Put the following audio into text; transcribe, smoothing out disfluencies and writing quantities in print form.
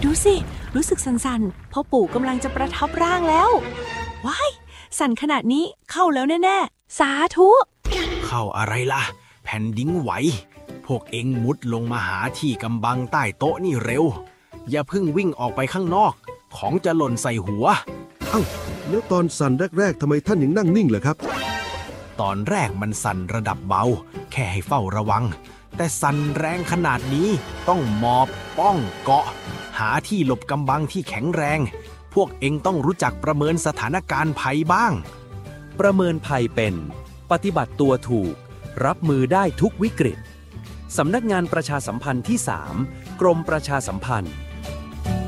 ดูสิรู้สึกสั่นๆพ่อปู่กำลังจะประทับร่างแล้วว้ายสั่นขนาดนี้เข้าแล้วแน่ๆสาธุเข้าอะไรล่ะแผ่นดินไหวพวกเอ็งมุดลงมาหาที่กำบังใต้โต๊ะนี่เร็วอย่าเพิ่งวิ่งออกไปข้างนอกของจะหล่นใส่หัวแล้วตอนสั่นแรกๆทำไมท่านยังนั่งนิ่งล่ะครับตอนแรกมันสั่นระดับเบาแค่ให้เฝ้าระวังแต่สั่นแรงขนาดนี้ต้องหมอบป้องเกาะหาที่หลบกำบังที่แข็งแรงพวกเอ็งต้องรู้จักประเมินสถานการณ์ภัยบ้างประเมินภัยเป็นปฏิบัติตัวถูกรับมือได้ทุกวิกฤตสำนักงานประชาสัมพันธ์ที่ 3 กรมประชาสัมพันธ์